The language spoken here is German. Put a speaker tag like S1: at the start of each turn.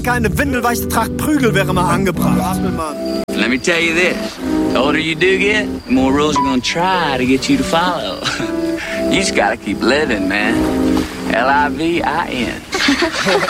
S1: Keine windelweiche Tracht Prügel wäre mal angebracht.
S2: Let me tell you this. The older you do get, the more rules are gonna try to get you to follow. You just gotta keep living, man. Livin.